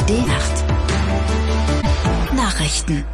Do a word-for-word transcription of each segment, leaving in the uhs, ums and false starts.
R D-Nacht. Nachrichten.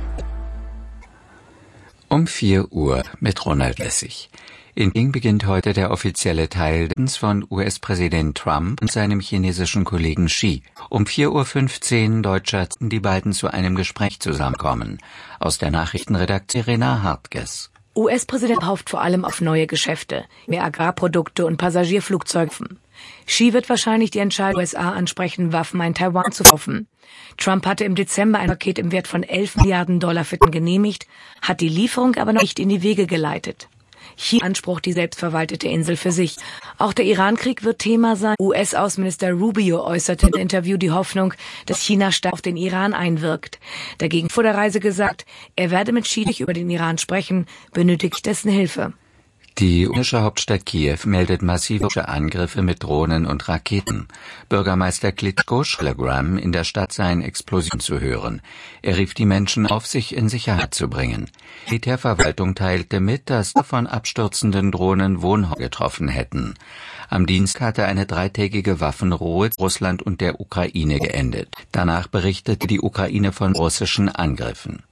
Um vier Uhr mit Ronald Lessig. In Peking beginnt heute der offizielle Teil von U S-Präsident Trump und seinem chinesischen Kollegen Xi. Um vier Uhr fünfzehn deutscher Zeit die beiden zu einem Gespräch zusammenkommen. Aus der Nachrichtenredaktion Rena Hartges. U S-Präsident hofft vor allem auf neue Geschäfte, mehr Agrarprodukte und Passagierflugzeuge. Xi wird wahrscheinlich die Entscheidung der U S A ansprechen, Waffen an Taiwan zu kaufen. Trump hatte im Dezember ein Paket im Wert von elf Milliarden Dollar für den genehmigt, hat die Lieferung aber noch nicht in die Wege geleitet. China Anspruch die selbstverwaltete Insel für sich. Auch der Irankrieg wird Thema sein. U S-Außenminister Rubio äußerte im Interview die Hoffnung, dass China stark auf den Iran einwirkt. Dagegen vor der Reise gesagt, er werde mit Xi über den Iran sprechen, benötigt dessen Hilfe. Die ukrainische Hauptstadt Kiew meldet massive Angriffe mit Drohnen und Raketen. Bürgermeister Klitschko Telegram in der Stadt seien Explosionen zu hören. Er rief die Menschen auf, sich in Sicherheit zu bringen. Die Militärverwaltung teilte mit, dass von abstürzenden Drohnen Wohnhäuser getroffen hätten. Am Dienstag hatte eine dreitägige Waffenruhe zwischen Russland und der Ukraine geendet. Danach berichtete die Ukraine von russischen Angriffen.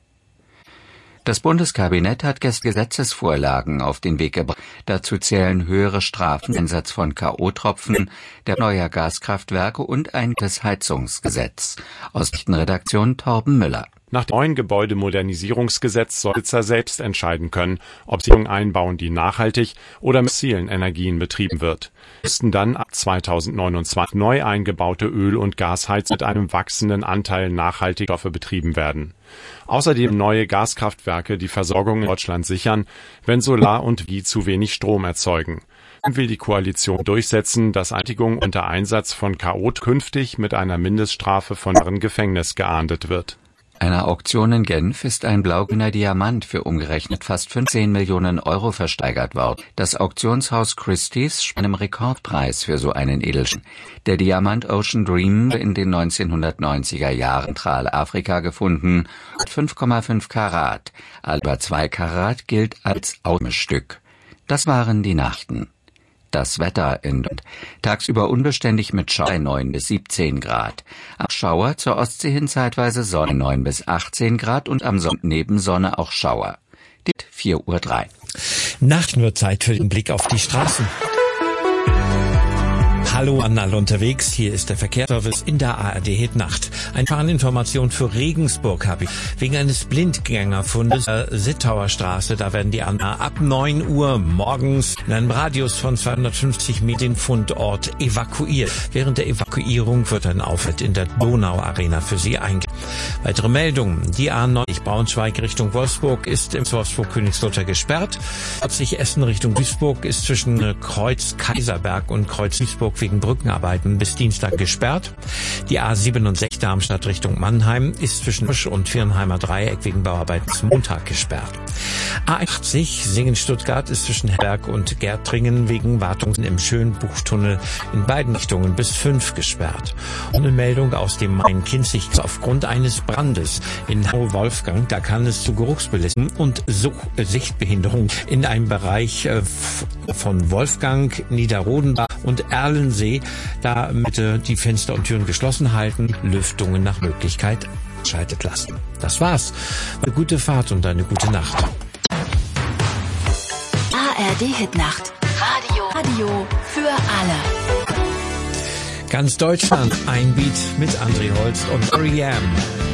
Das Bundeskabinett hat gestern Gesetzesvorlagen auf den Weg gebracht. Dazu zählen höhere Strafen, Einsatz von K O-Tropfen, der neuer Gaskraftwerke und ein Heizungsgesetz. Aus der Redaktion Torben Müller. Nach dem neuen Gebäudemodernisierungsgesetz soll Besitzer selbst entscheiden können, ob sie einbauen, die nachhaltig oder mit fossilen Energien betrieben wird. Müssten dann ab zweitausendneunundzwanzig neu eingebaute Öl- und Gasheizungen mit einem wachsenden Anteil nachhaltiger Stoffe betrieben werden. Außerdem neue Gaskraftwerke die Versorgung in Deutschland sichern, wenn Solar und Wind zu wenig Strom erzeugen. Dann will die Koalition durchsetzen, dass Eintigung unter Einsatz von K O künftig mit einer Mindeststrafe von Jahren Gefängnis geahndet wird. Einer Auktion in Genf ist ein blaugrüner Diamant für umgerechnet fast fünfzehn Millionen Euro versteigert worden. Das Auktionshaus Christie's spricht einem Rekordpreis für so einen Edelstein. Der Diamant Ocean Dream in den neunzehnhundertneunziger Jahren in Zentralafrika gefunden, fünf Komma fünf Karat. Über zwei Karat gilt als Ausnahmestück. Das waren die Nachrichten. Das Wetter in tagsüber unbeständig mit Schauer neun bis siebzehn Grad. Am Schauer zur Ostsee hin zeitweise Sonne neun bis achtzehn Grad und am Sonntag neben Sonne auch Schauer. Die vier Uhr drei. Nachrichten wird Zeit für den Blick auf die Straßen. Hallo an alle unterwegs, hier ist der Verkehrsservice in der A R D Hit Nacht. Eine Fahrinformation für Regensburg habe ich. Wegen eines Blindgängerfundes der Sittauer Straße, da werden die Anwohner ab neun Uhr morgens in einem Radius von zweihundertfünfzig Metern den Fundort evakuiert. Während der Evakuierung wird ein Auftritt in der Donau Arena für sie eingegeben. Weitere Meldungen. Die A neunzig Braunschweig Richtung Wolfsburg ist im Wolfsburg-Königslutter gesperrt. vierzig Essen Richtung Duisburg ist zwischen Kreuz Kaiserberg und Kreuz Duisburg wegen Brückenarbeiten bis Dienstag gesperrt. Die A siebenundsechzig Darmstadt Richtung Mannheim ist zwischen Busch und Viernheimer Dreieck wegen Bauarbeiten bis Montag gesperrt. A achtzig Singen-Stuttgart ist zwischen Herberg und Gärtringen wegen Wartungen im Schönbuchtunnel in beiden Richtungen bis fünf gesperrt. Und eine Meldung aus dem Main-Kinzig. Aufgrund eines Brandes in Wolfgang, da kann es zu Geruchsbelästigung und Such- Sichtbehinderung in einem Bereich äh, von Wolfgang, Niederrodenbach und Erlensee, da bitte die Fenster und Türen geschlossen halten, Lüftungen nach Möglichkeit schaltet lassen. Das war's. Eine gute Fahrt und eine gute Nacht. A R D Hit Nacht. Radio. Radio für alle. Ganz Deutschland, ein Beat mit André Holst und R E M.